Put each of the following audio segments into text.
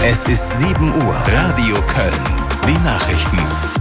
Es ist 7 Uhr. Radio Köln. Die Nachrichten.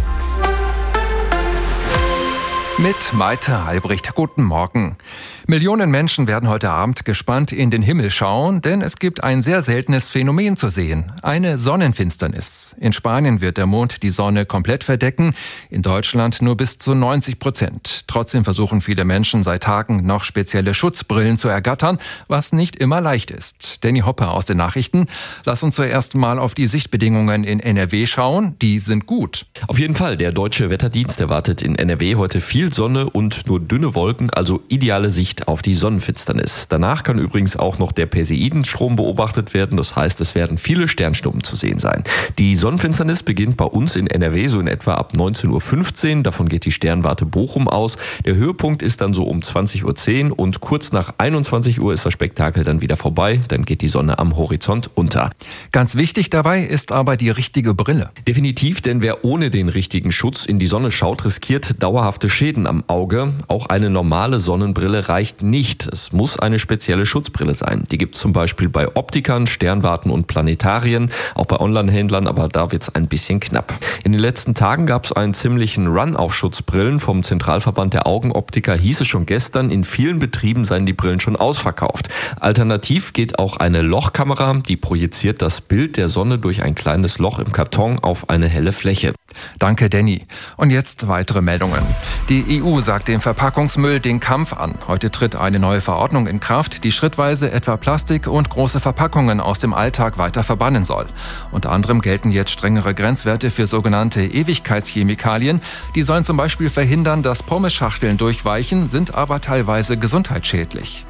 Mit Malte Albrecht. Guten Morgen. Millionen Menschen werden heute Abend gespannt in den Himmel schauen, denn es gibt ein sehr seltenes Phänomen zu sehen. Eine Sonnenfinsternis. In Spanien wird der Mond die Sonne komplett verdecken, in Deutschland nur bis zu 90%. Trotzdem versuchen viele Menschen seit Tagen noch spezielle Schutzbrillen zu ergattern, was nicht immer leicht ist. Danny Hopper aus den Nachrichten. Lass uns zuerst mal auf die Sichtbedingungen in NRW schauen. Die sind gut. Auf jeden Fall. Der Deutsche Wetterdienst erwartet in NRW heute viel Sonne und nur dünne Wolken, also ideale Sicht auf die Sonnenfinsternis. Danach kann übrigens auch noch der Perseidenstrom beobachtet werden. Das heißt, es werden viele Sternschnuppen zu sehen sein. Die Sonnenfinsternis beginnt bei uns in NRW so in etwa ab 19:15 Uhr. Davon geht die Sternwarte Bochum aus. Der Höhepunkt ist dann so um 20:10 Uhr und kurz nach 21 Uhr ist das Spektakel dann wieder vorbei. Dann geht die Sonne am Horizont unter. Ganz wichtig dabei ist aber die richtige Brille. Definitiv, denn wer ohne den richtigen Schutz in die Sonne schaut, riskiert dauerhafte Schäden am Auge. Auch eine normale Sonnenbrille reicht nicht. Es muss eine spezielle Schutzbrille sein. Die gibt es zum Beispiel bei Optikern, Sternwarten und Planetarien, auch bei Online-Händlern, aber da wird es ein bisschen knapp. In den letzten Tagen gab es einen ziemlichen Run auf Schutzbrillen. Vom Zentralverband der Augenoptiker hieß es schon gestern, in vielen Betrieben seien die Brillen schon ausverkauft. Alternativ geht auch eine Lochkamera, die projiziert das Bild der Sonne durch ein kleines Loch im Karton auf eine helle Fläche. Danke, Danny. Und jetzt weitere Meldungen. Die EU sagt dem Verpackungsmüll den Kampf an. Heute tritt eine neue Verordnung in Kraft, die schrittweise etwa Plastik und große Verpackungen aus dem Alltag weiter verbannen soll. Unter anderem gelten jetzt strengere Grenzwerte für sogenannte Ewigkeitschemikalien. Die sollen zum Beispiel verhindern, dass Pommesschachteln durchweichen, sind aber teilweise gesundheitsschädlich.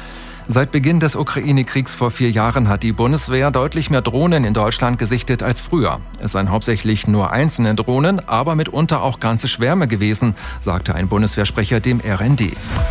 Seit Beginn des Ukraine-Kriegs vor 4 Jahren hat die Bundeswehr deutlich mehr Drohnen in Deutschland gesichtet als früher. Es seien hauptsächlich nur einzelne Drohnen, aber mitunter auch ganze Schwärme gewesen, sagte ein Bundeswehrsprecher dem RND.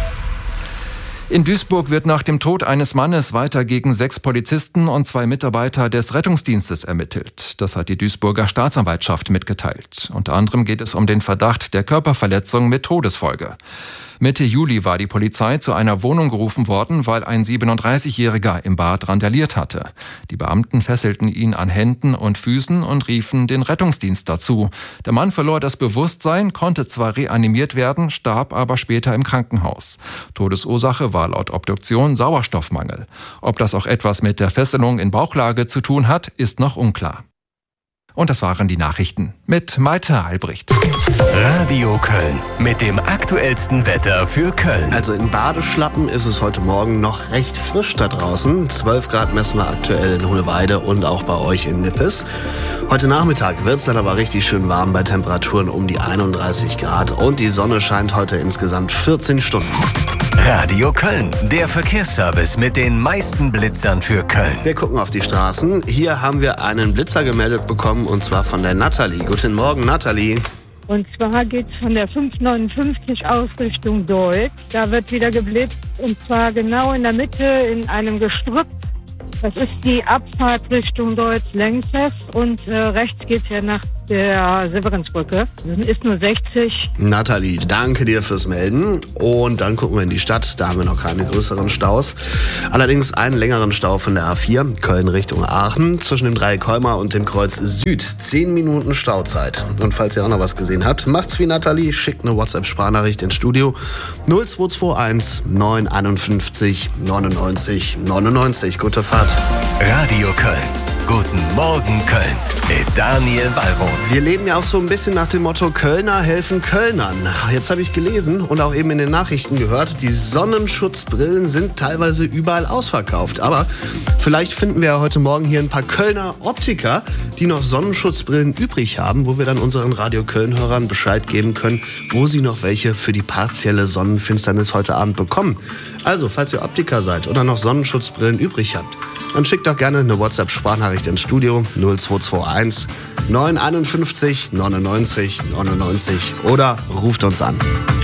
In Duisburg wird nach dem Tod eines Mannes weiter gegen 6 Polizisten und 2 Mitarbeiter des Rettungsdienstes ermittelt. Das hat die Duisburger Staatsanwaltschaft mitgeteilt. Unter anderem geht es um den Verdacht der Körperverletzung mit Todesfolge. Mitte Juli war die Polizei zu einer Wohnung gerufen worden, weil ein 37-Jähriger im Bad randaliert hatte. Die Beamten fesselten ihn an Händen und Füßen und riefen den Rettungsdienst dazu. Der Mann verlor das Bewusstsein, konnte zwar reanimiert werden, starb aber später im Krankenhaus. Todesursache war laut Obduktion Sauerstoffmangel. Ob das auch etwas mit der Fesselung in Bauchlage zu tun hat, ist noch unklar. Und das waren die Nachrichten mit Malte Albrecht. Radio Köln mit dem aktuellsten Wetter für Köln. Also in Badeschlappen ist es heute Morgen noch recht frisch da draußen. 12 Grad messen wir aktuell in Hohneweide und auch bei euch in Nippes. Heute Nachmittag wird es dann aber richtig schön warm bei Temperaturen um die 31 Grad. Und die Sonne scheint heute insgesamt 14 Stunden. Radio Köln, der Verkehrsservice mit den meisten Blitzern für Köln. Wir gucken auf die Straßen. Hier haben wir einen Blitzer gemeldet bekommen und zwar von der Nathalie. Guten Morgen, Nathalie. Und zwar geht es von der 559 aus Richtung Deutz. Da wird wieder geblitzt und zwar genau in der Mitte in einem Gestrüpp. Das ist die Abfahrt Richtung Deutz-Lengstes und rechts geht es ja nach der Severinsbrücke. Das ist nur 60. Nathalie, danke dir fürs Melden. Und dann gucken wir in die Stadt. Da haben wir noch keine größeren Staus. Allerdings einen längeren Stau von der A4, Köln Richtung Aachen, zwischen dem Dreieck Kolmar und dem Kreuz Süd. 10 Minuten Stauzeit. Und falls ihr auch noch was gesehen habt, macht's wie Nathalie, schickt eine WhatsApp-Sprachnachricht ins Studio 0221 951 99 99. Gute Fahrt. Radio Köln. Guten Morgen Köln mit Daniel Wallroth. Wir leben ja auch so ein bisschen nach dem Motto Kölner helfen Kölnern. Jetzt habe ich gelesen und auch eben in den Nachrichten gehört, die Sonnenschutzbrillen sind teilweise überall ausverkauft. Aber vielleicht finden wir ja heute Morgen hier ein paar Kölner Optiker, die noch Sonnenschutzbrillen übrig haben, wo wir dann unseren Radio Köln-Hörern Bescheid geben können, wo sie noch welche für die partielle Sonnenfinsternis heute Abend bekommen. Also, falls ihr Optiker seid oder noch Sonnenschutzbrillen übrig habt, dann schickt doch gerne eine WhatsApp-Sprachnachricht ins Studio 0221 951 99 99 oder ruft uns an.